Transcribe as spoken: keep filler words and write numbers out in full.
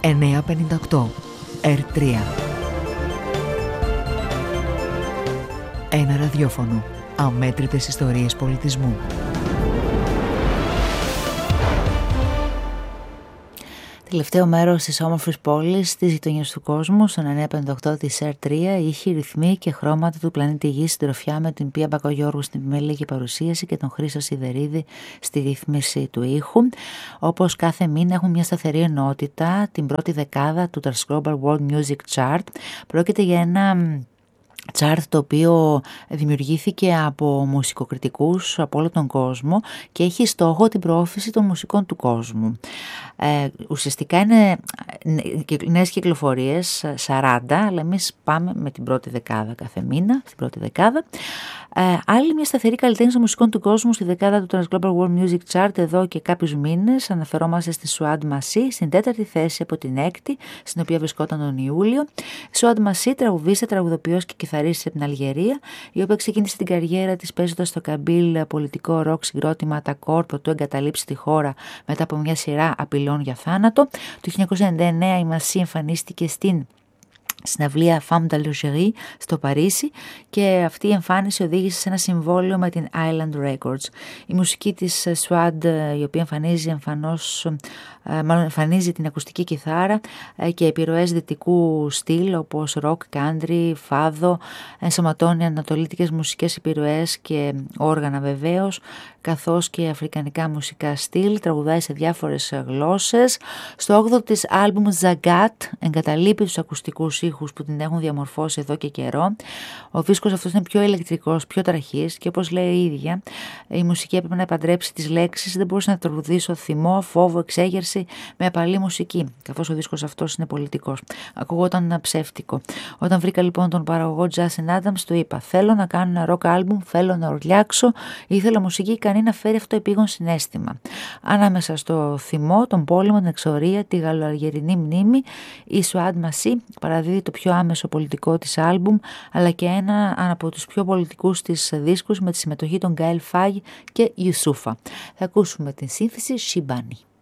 εννιακόσια πενήντα οκτώ ερ τρία. Ένα ραδιόφωνο. Αμέτρητες ιστορίες πολιτισμού. Τελευταίο μέρος της όμορφης πόλης, της γειτονιάς του κόσμου, στον εννιακόσια πενήντα οκτώ της ερ τρία, ήχοι, ρυθμοί και χρώματα του πλανήτη Γης, συντροφιά με την Πία Μπακογιώργου στην επιμέλεια και παρουσίαση και τον Χρήστο Σιδερίδη στη ρύθμιση του ήχου. Όπως κάθε μήνα έχουμε μια σταθερή ενότητα, την πρώτη δεκάδα του Trans Global World Music Chart. Πρόκειται για ένα chart το οποίο δημιουργήθηκε από μουσικοκριτικούς από όλο τον κόσμο και έχει στόχο την προώθηση των μουσικών του κόσμου. Ε, ουσιαστικά είναι νέες κυκλοφορίες, σαράντα, αλλά εμείς πάμε με την πρώτη δεκάδα κάθε μήνα, στην πρώτη δεκάδα. Ε, άλλη μια σταθερή καλλιτέχνη των μουσικών του κόσμου στη δεκάδα του Trans Global World Music Chart εδώ και κάποιους μήνες. Αναφερόμαστε στη Suad Massi, στην τέταρτη θέση από την έκτη, στην οποία βρισκόταν τον Ιούλιο. Suad Massi, τραγουδίστρια, τραγουδοποιός και κιθαρίστρια από την Αλγερία, η οποία ξεκίνησε την καριέρα της παίζοντας στο καμπίλ πολιτικό ροκ συγκρότημα τα Κορ, προτού εγκαταλείψει τη χώρα μετά από μια σειρά απειλών για θάνατο. Το χίλια εννιακόσια ενενήντα εννέα η Massi εμφανίστηκε στην συναυλία Femme d'Algérie στο Παρίσι και αυτή η εμφάνιση οδήγησε σε ένα συμβόλαιο με την Island Records. Η μουσική της Suad, η οποία εμφανίζει εμφανώς, μάλλον εμφανίζει την ακουστική κιθάρα και επιρροές δυτικού στυλ όπως rock, country, φάδο, ενσωματώνει ανατολίτικες μουσικές επιρροές και όργανα βεβαίως, καθώς και αφρικανικά μουσικά στυλ, τραγουδάει σε διάφορες γλώσσες. Στο όγδοο της άλμπουμ Zagat εγκαταλείπει τους ακουστικούς ήχους που την έχουν διαμορφώσει εδώ και καιρό. Ο δίσκος αυτός είναι πιο ηλεκτρικός, πιο τραχής και όπως λέει η ίδια, η μουσική έπρεπε να επαντρέψει τις λέξεις, δεν μπορούσε να τραγουδήσω θυμό, φόβο, εξέγερση με απαλή μουσική, καθώς ο δίσκος αυτός είναι πολιτικός. Ακουγόταν ψεύτικο. Όταν βρήκα λοιπόν τον παραγωγό Jason Adams, του είπα: θέλω να κάνω ένα rock album, θέλω να ορλιάξω, ήθελα μουσική ικανή να φέρει αυτό επίγον συναίσθημα. Ανάμεσα στο θυμό, τον πόλεμο, την εξορία, τη γαλλοαλγερινή μνήμη, η Suad Massi παραδίδει το πιο άμεσο πολιτικό της άλμπουμ, αλλά και ένα από τους πιο πολιτικούς της δίσκους με τη συμμετοχή των Gaël Faye και Youssoufa. Θα ακούσουμε την σύνθεση Shibani.